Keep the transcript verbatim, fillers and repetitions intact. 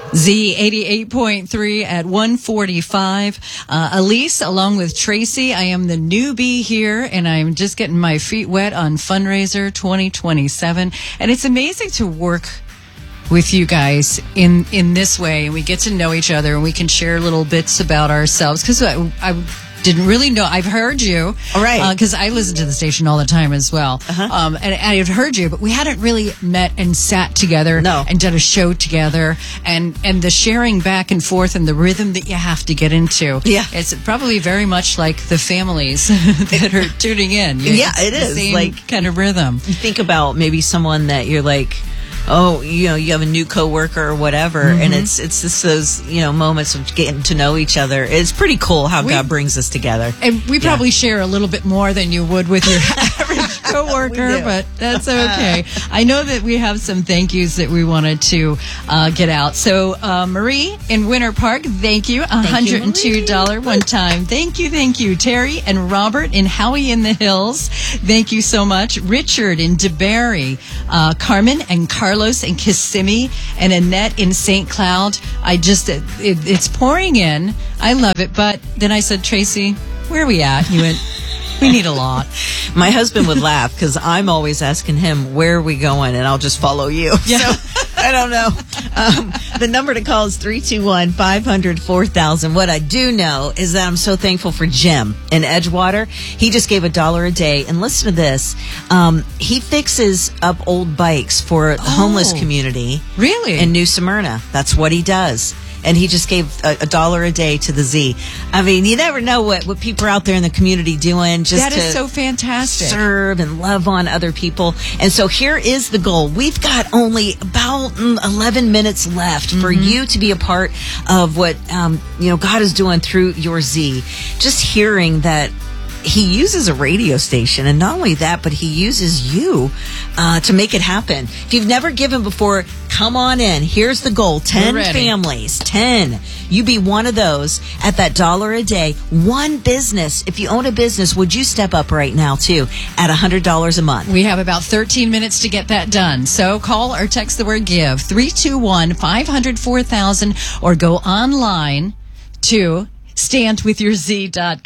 Z eighty-eight point three at one forty-five. Uh, Elise, along with Tracy, I am the newbie here, and I'm just getting my feet wet on Fundraiser twenty twenty-seven. And it's amazing to work with you guys in, in this way, and we get to know each other, and we can share little bits about ourselves. Because I, I didn't really know. I've heard you. All right. Because uh, I listen to the station all the time as well. Uh-huh. Um, and, and I had heard you, but we hadn't really met and sat together no. and done a show together. And, and the sharing back and forth and the rhythm that you have to get into. Yeah. It's probably very much like the families that are tuning in. You know, yeah, it the is. Same like kind of rhythm. You think about maybe someone that you're like, oh, you know, you have a new coworker or whatever, mm-hmm. and it's it's just those, you know, moments of getting to know each other. It's pretty cool how we, God brings us together. And we yeah. probably share a little bit more than you would with your average coworker, but that's okay. I know that we have some thank yous that we wanted to uh, get out. So, uh, Marie in Winter Park, thank you. one hundred two dollars one time. Thank you, thank you. Terry and Robert in Howie in the Hills, thank you so much. Richard in DeBerry, uh, Carmen and Carlos in Kissimmee, and Annette in Saint Cloud. I just, it, it, it's pouring in. I love it. But then I said, Tracy, where are we at? You went, we need a lot. My husband would laugh because I'm always asking him, where are we going? And I'll just follow you. Yeah. So, I don't know. Um, the number to call is three two one, five hundred, four thousand. What I do know is that I'm so thankful for Jim in Edgewater. He just gave a dollar a day. And listen to this. Um, he fixes up old bikes for the oh, homeless community. Really? In New Smyrna. That's what he does. And he just gave a, a dollar a day to the Z. I mean, you never know what, what people are out there in the community doing just that to is so fantastic. Serve and love on other people. And so here is the goal. We've got only about mm, eleven minutes left mm-hmm. for you to be a part of what um, you know God is doing through your Z. Just hearing that he uses a radio station, and not only that, but he uses you uh, to make it happen. If you've never given before, come on in. Here's the goal. ten families. ten. You be one of those at that dollar a day. One business. If you own a business, would you step up right now, too, at one hundred dollars a month? We have about thirteen minutes to get that done. So call or text the word GIVE, three two one, five hundred, four thousand, or go online to stand with your Z dot com.